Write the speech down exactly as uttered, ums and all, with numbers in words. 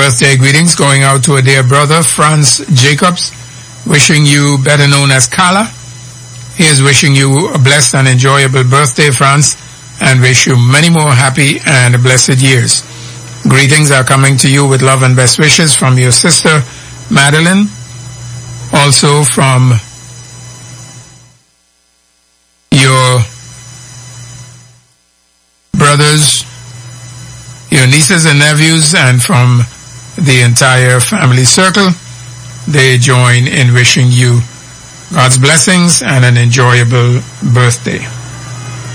Birthday greetings going out to a dear brother, Franz Jacobs, wishing you, better known as Kala. He is wishing you a blessed and enjoyable birthday, Franz, and wish you many more happy and blessed years. Greetings are coming to you with love and best wishes from your sister, Madeline, also from your brothers, your nieces and nephews, and from the entire family circle. They join in wishing you God's blessings and an enjoyable birthday.